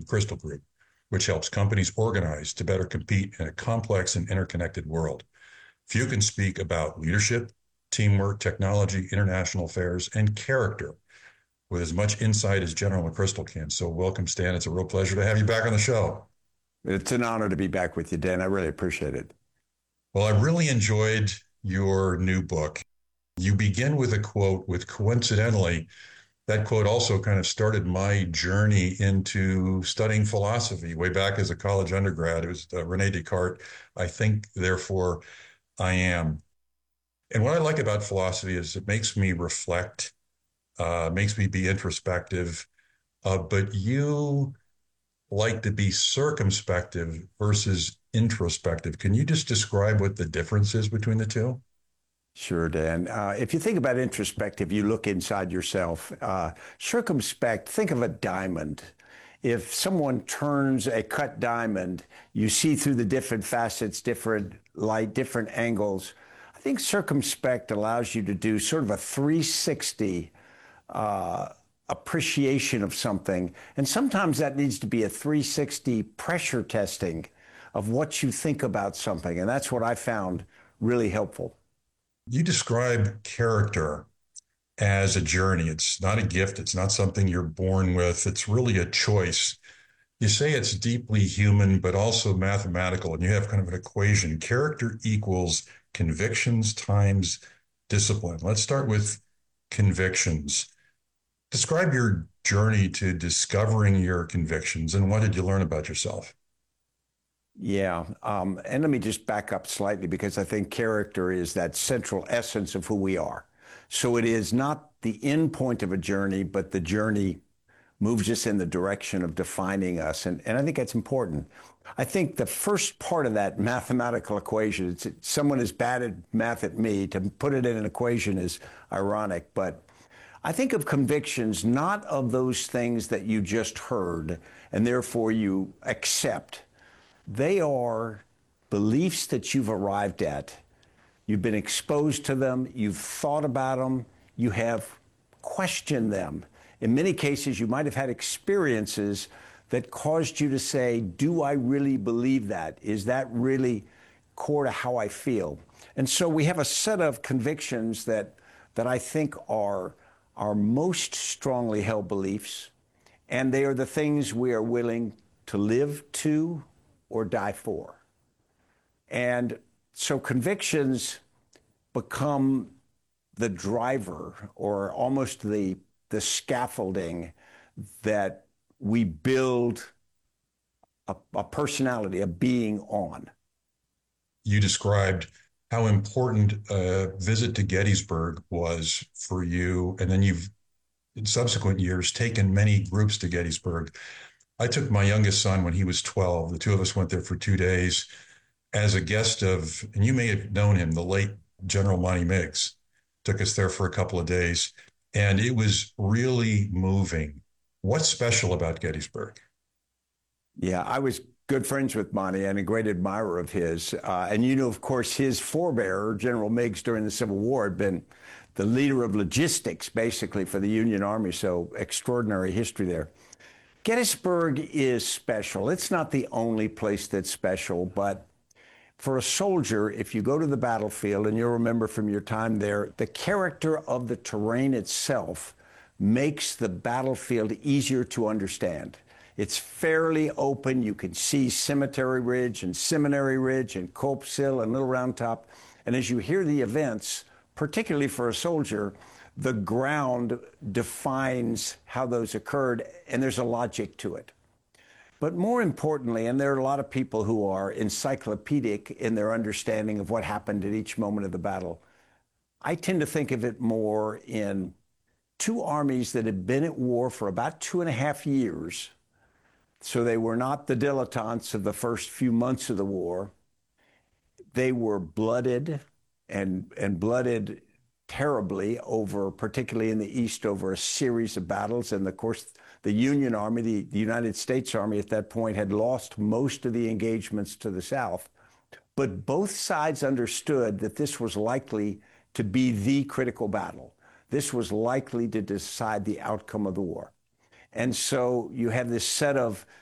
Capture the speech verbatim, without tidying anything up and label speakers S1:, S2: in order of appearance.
S1: Crystal Group, which helps companies organize to better compete in a complex and interconnected world. Few can speak about leadership, teamwork, technology, international affairs, and character with as much insight as General McChrystal can. So welcome, Stan. It's a real pleasure to have you back on the show.
S2: It's an honor to be back with you, Dan. I really appreciate it.
S1: Well, I really enjoyed your new book. You begin with a quote, with coincidentally, that quote also kind of started my journey into studying philosophy way back as a college undergrad. It was uh, Rene Descartes, I think, therefore I am. And what I like about philosophy is it makes me reflect, uh, makes me be introspective, uh, but you like to be circumspective versus introspective. Can you just describe what the difference is between the two?
S2: Sure, Dan. Uh, if you think about introspective, you look inside yourself. Uh, circumspect, think of a diamond. If someone turns a cut diamond, you see through the different facets, different light, different angles. I think circumspect allows you to do sort of a three sixty uh, appreciation of something. And sometimes that needs to be a three sixty pressure testing of what you think about something. And that's what I found really helpful.
S1: You describe character as a journey. It's not a gift. It's not something you're born with. It's really a choice. You say it's deeply human, but also mathematical, and you have kind of an equation. Character equals convictions times discipline. Let's start with convictions. Describe your journey to discovering your convictions, and what did you learn about yourself?
S2: Yeah. Um, and let me just back up slightly because I think character is that central essence of who we are. So it is not the end point of a journey, but the journey moves us in the direction of defining us. And, and I think that's important. I think the first part of that mathematical equation, it's, someone as bad at math at me, to put it in an equation is ironic, but I think of convictions not of those things that you just heard and therefore you accept. They are beliefs that you've arrived at. You've been exposed to them. You've thought about them. You have questioned them. In many cases, you might have had experiences that caused you to say, do I really believe that? Is that really core to how I feel? And so we have a set of convictions that, that I think are our most strongly held beliefs, and they are the things we are willing to live to or die for. And so convictions become the driver or almost the, the scaffolding that we build a, a personality, a being on.
S1: You described how important a visit to Gettysburg was for you, and then you've, in subsequent years, taken many groups to Gettysburg. I took my youngest son when he was twelve. The two of us went there for two days as a guest of, and you may have known him, the late General Monty Meigs. Took us there for a couple of days, and it was really moving. What's special about Gettysburg?
S2: Yeah, I was good friends with Monty and a great admirer of his. Uh, and you know, of course, his forebearer, General Meigs, during the Civil War, had been the leader of logistics, basically, for the Union Army. So extraordinary history there. Gettysburg is special. It's not the only place that's special, but for a soldier, if you go to the battlefield, and you'll remember from your time there, the character of the terrain itself makes the battlefield easier to understand. It's fairly open. You can see Cemetery Ridge and Seminary Ridge and Culp's Hill and Little Round Top. And as you hear the events, particularly for a soldier, the ground defines how those occurred, and there's a logic to it. But more importantly, and there are a lot of people who are encyclopedic in their understanding of what happened at each moment of the battle, I tend to think of it more in two armies that had been at war for about two and a half years. So they were not the dilettantes of the first few months of the war. They were blooded and, and blooded terribly over, particularly in the East, over a series of battles. And of course, the Union Army, the, the United States Army at that point, had lost most of the engagements to the South. But both sides understood that this was likely to be the critical battle. This was likely to decide the outcome of the war. And so you have this set of